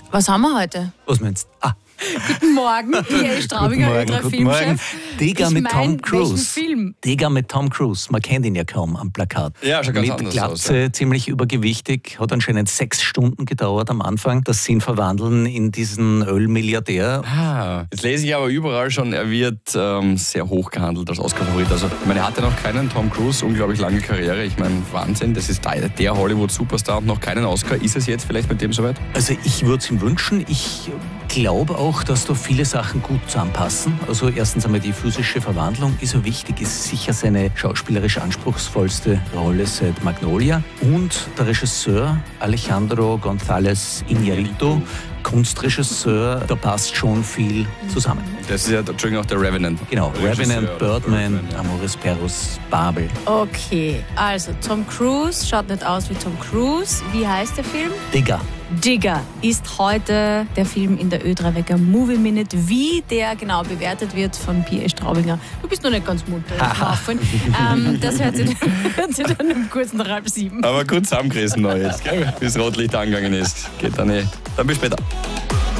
Was haben wir heute? Was meinst du? Guten Morgen, P.A. Straubinger, Ultra-Filmchef. Digga mit Tom Cruise. Welchen Film? Digga mit Tom Cruise. Man kennt ihn ja kaum am Plakat. Ja, schon ganz mit anders Glatze, aus, ziemlich übergewichtig. Hat anscheinend 6 Stunden gedauert am Anfang, dass sie ihn verwandeln in diesen Ölmilliardär. Jetzt lese ich aber überall schon, er wird sehr hoch gehandelt als Oscar-Favorit. Also, ich meine, er hatte noch keinen Tom Cruise, unglaublich lange Karriere. Ich meine, Wahnsinn, das ist der Hollywood-Superstar und noch keinen Oscar. Ist es jetzt vielleicht mit dem soweit? Also ich würde es ihm wünschen. Ich glaube auch, dass da viele Sachen gut zusammenpassen. Also erstens einmal die physische Verwandlung ist so wichtig, ist sicher seine schauspielerisch anspruchsvollste Rolle seit Magnolia. Und der Regisseur Alejandro González Iñárritu, Kunstregisseur, da passt schon viel zusammen. Das ist ja, Entschuldigung, auch der Revenant. Genau, Revenant, Birdman, Amores Perros, Babel. Okay, also Tom Cruise schaut nicht aus wie Tom Cruise. Wie heißt der Film? Digger ist heute der Film in der Ö3-Wecker Movie Minute. Wie der genau bewertet wird von P.A. Straubinger. Du bist noch nicht ganz munter. Das hört sich dann um kurz nach 6:30. Aber gut zusammengerissen noch jetzt, gell? Bis Rotlicht angegangen ist. Geht dann eh. Dann bis später.